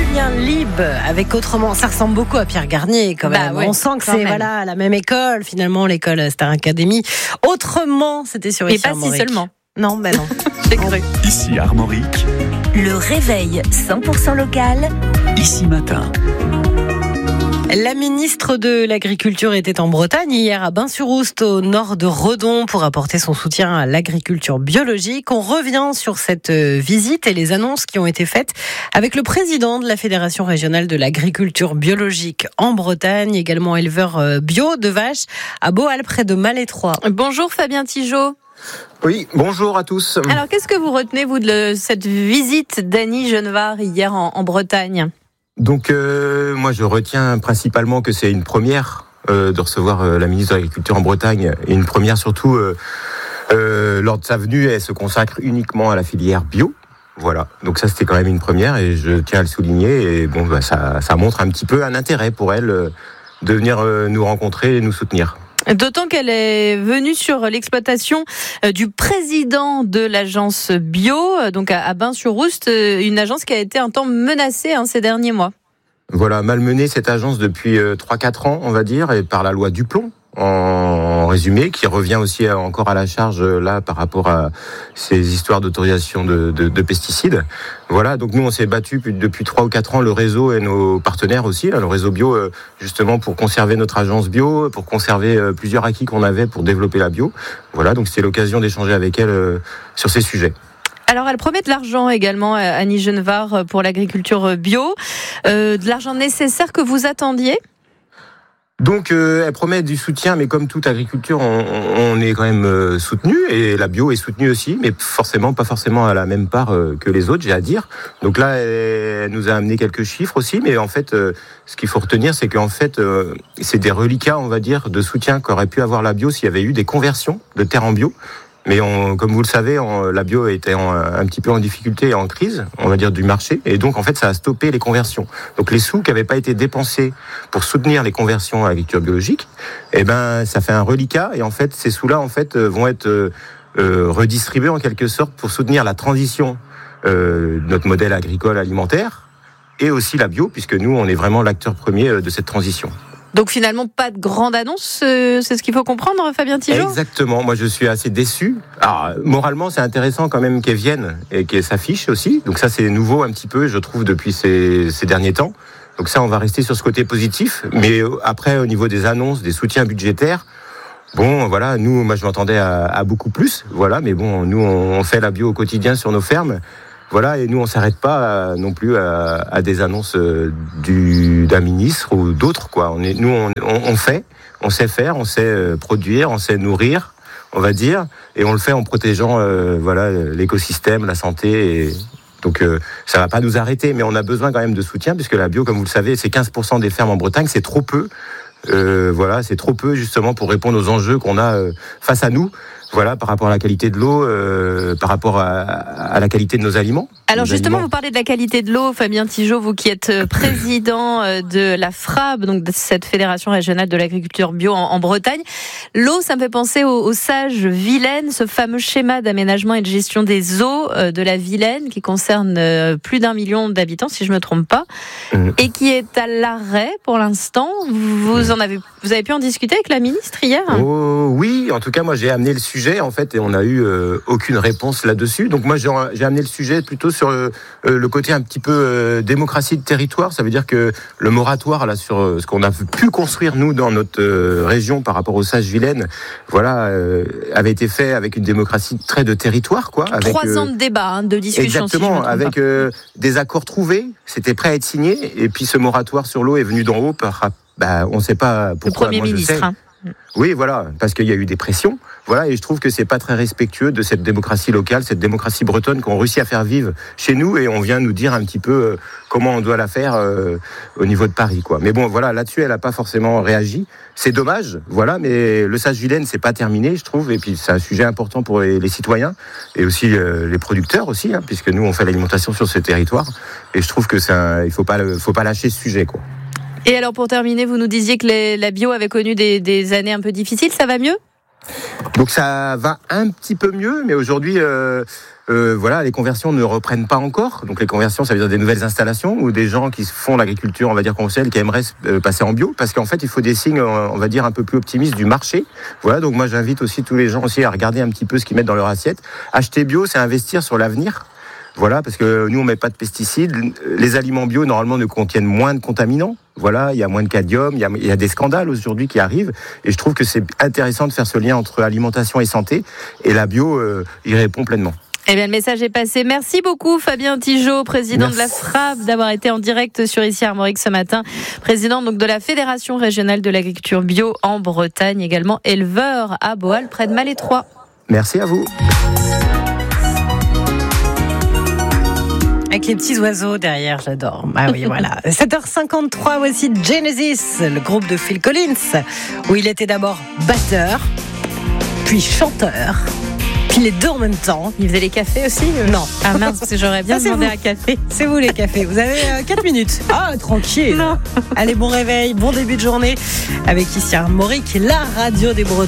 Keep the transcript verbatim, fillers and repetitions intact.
Aurélien Lib avec Autrement, ça ressemble beaucoup à Pierre Garnier quand même. Bah ouais, on sent que c'est même. Voilà la même école finalement, l'école Star Academy. Autrement, c'était sur Ici Armorique. Et pas si seulement. Non, ben non. J'ai cru. Ici Armorique. Le réveil cent pour cent local. Ici Matin. La ministre de l'Agriculture était en Bretagne hier à Bain-sur-Oust, au nord de Redon, pour apporter son soutien à l'agriculture biologique. On revient sur cette visite et les annonces qui ont été faites avec le président de la Fédération régionale de l'agriculture biologique en Bretagne, également éleveur bio de vaches à Beauhal, près de Malétroit. Bonjour Fabien Tigeot. Oui, bonjour à tous. Alors, qu'est-ce que vous retenez, vous, de cette visite d'Annie Genevard hier en, en Bretagne ? Donc, euh, moi, je retiens principalement que c'est une première euh, de recevoir euh, la ministre de l'Agriculture en Bretagne, et une première surtout, euh, euh, lors de sa venue, elle se consacre uniquement à la filière bio. Voilà, donc ça, c'était quand même une première, et je tiens à le souligner, et bon, bah, ça, ça montre un petit peu un intérêt pour elle euh, de venir euh, nous rencontrer et nous soutenir. D'autant qu'elle est venue sur l'exploitation du président de l'agence bio, donc à Bain-sur-Oust, une agence qui a été un temps menacée hein, ces derniers mois. Voilà, malmenée cette agence depuis trois à quatre ans, on va dire, et par la loi Duplon, en résumé, qui revient aussi encore à la charge là par rapport à ces histoires d'autorisation de, de, de pesticides. Voilà, donc nous on s'est battu depuis trois ou quatre ans, le réseau et nos partenaires aussi, là, le réseau bio, justement pour conserver notre agence bio, pour conserver plusieurs acquis qu'on avait pour développer la bio. Voilà, donc c'était l'occasion d'échanger avec elle sur ces sujets. Alors, elle promet de l'argent également, Annie Genevard, pour l'agriculture bio, euh, de l'argent nécessaire que vous attendiez ? Donc, euh, elle promet du soutien, mais comme toute agriculture, on, on est quand même euh, soutenu, et la bio est soutenue aussi, mais forcément, pas forcément à la même part euh, que les autres, j'ai à dire. Donc là, elle, elle nous a amené quelques chiffres aussi, mais en fait, euh, ce qu'il faut retenir, c'est qu'en fait, euh, c'est des reliquats, on va dire, de soutien qu'aurait pu avoir la bio s'il y avait eu des conversions de terre en bio. Mais on, comme vous le savez, on, la bio était en, un petit peu en difficulté et en crise, on va dire, du marché. Et donc, en fait, ça a stoppé les conversions. Donc, les sous qui n'avaient pas été dépensés pour soutenir les conversions à l'agriculture biologique, eh ben, ça fait un reliquat. Et en fait, ces sous-là, en fait, vont être euh, euh, redistribués en quelque sorte pour soutenir la transition euh, de notre modèle agricole alimentaire et aussi la bio, puisque nous, on est vraiment l'acteur premier de cette transition. Donc finalement, pas de grande annonce, euh, c'est ce qu'il faut comprendre, Fabien Tigeot ? Exactement, moi je suis assez déçu. Alors, moralement, c'est intéressant quand même qu'elle vienne et qu'elle s'affiche aussi. Donc ça, c'est nouveau un petit peu, je trouve, depuis ces, ces derniers temps. Donc ça, on va rester sur ce côté positif. Mais après, au niveau des annonces, des soutiens budgétaires, bon, voilà, nous, moi je m'attendais à, à beaucoup plus. Voilà, mais bon, nous, on fait la bio au quotidien sur nos fermes. Voilà, et nous on s'arrête pas euh, non plus à, à des annonces euh, du d'un ministre ou d'autres quoi. On est, nous on, on, on fait, on sait faire, on sait euh, produire, on sait nourrir, on va dire, et on le fait en protégeant euh, voilà l'écosystème, la santé. Et donc euh, ça va pas nous arrêter, mais on a besoin quand même de soutien puisque la bio, comme vous le savez, c'est quinze pour cent des fermes en Bretagne, c'est trop peu. Euh, voilà, c'est trop peu justement pour répondre aux enjeux qu'on a euh, face à nous. Voilà, par rapport à la qualité de l'eau, euh, par rapport à, à la qualité de nos aliments. Alors nos justement, aliments. vous parlez de la qualité de l'eau, Fabien Tigeot, vous qui êtes président de la FRAB, donc de cette Fédération régionale de l'agriculture bio en, en Bretagne. L'eau, ça me fait penser au, au sage Vilaine, ce fameux schéma d'aménagement et de gestion des eaux de la Vilaine, qui concerne plus d'un million d'habitants, si je me trompe pas, mmh. et qui est à l'arrêt pour l'instant. Vous en avez, vous avez pu en discuter avec la ministre hier ? Oh, oui, en tout cas, moi j'ai amené le sujet. En fait, et on n'a eu euh, aucune réponse là-dessus. Donc moi, j'ai, j'ai amené le sujet plutôt sur euh, le côté un petit peu euh, démocratie de territoire. Ça veut dire que le moratoire là sur euh, ce qu'on a pu construire nous dans notre euh, région par rapport au sage Vilaine, voilà, euh, avait été fait avec une démocratie très de territoire, quoi. Avec, Trois ans de débat, hein, de discussion. Exactement, si je avec euh, des accords trouvés. C'était prêt à être signé. Et puis ce moratoire sur l'eau est venu d'en haut par, bah, on ne sait pas pourquoi. Le Premier moi, ministre. Je sais. Hein. Oui, voilà, parce qu'il y a eu des pressions. Voilà, et je trouve que c'est pas très respectueux de cette démocratie locale, cette démocratie bretonne qu'on réussit à faire vivre chez nous, et on vient nous dire un petit peu euh, comment on doit la faire euh, au niveau de Paris, quoi. Mais bon, voilà, là-dessus, elle a pas forcément réagi. C'est dommage, voilà, mais le sage Vilaine, c'est pas terminé, je trouve, et puis c'est un sujet important pour les, les citoyens et aussi euh, les producteurs aussi, hein, puisque nous on fait l'alimentation sur ce territoire, et je trouve que c'est un, il faut pas, faut pas lâcher ce sujet, quoi. Et alors pour terminer, vous nous disiez que les, la bio avait connu des, des années un peu difficiles, ça va mieux ? Donc ça va un petit peu mieux, mais aujourd'hui, euh, euh, voilà, les conversions ne reprennent pas encore. Donc les conversions, ça veut dire des nouvelles installations ou des gens qui font l'agriculture, on va dire conventionnelle, qui aimeraient euh, passer en bio, parce qu'en fait, il faut des signes, on va dire, un peu plus optimistes du marché. Voilà, donc moi, j'invite aussi tous les gens aussi à regarder un petit peu ce qu'ils mettent dans leur assiette. Acheter bio, c'est investir sur l'avenir. Voilà, parce que nous, on met pas de pesticides. Les aliments bio, normalement, ne contiennent moins de contaminants. Voilà, il y a moins de cadmium, il y a, il y a des scandales aujourd'hui qui arrivent. Et je trouve que c'est intéressant de faire ce lien entre alimentation et santé. Et la bio euh, y répond pleinement. Eh bien, le message est passé. Merci beaucoup, Fabien Tigeot, président Merci. de la FRAB, d'avoir été en direct sur Ici Armorique ce matin. Président donc de la Fédération régionale de l'agriculture bio en Bretagne, également éleveur à Boal, près de Malétroit. Merci à vous. Avec les petits oiseaux derrière, j'adore. Ah oui, voilà. sept heures cinquante-trois, voici Genesis, le groupe de Phil Collins, où il était d'abord batteur, puis chanteur, puis les deux en même temps. Il faisait les cafés aussi euh... Non. Ah mince, parce que j'aurais bien demandé un café. C'est vous les cafés. Vous avez euh, quatre minutes. Ah, tranquille. Non. Allez, bon réveil, bon début de journée avec Ici Armorique, la radio des Bretons.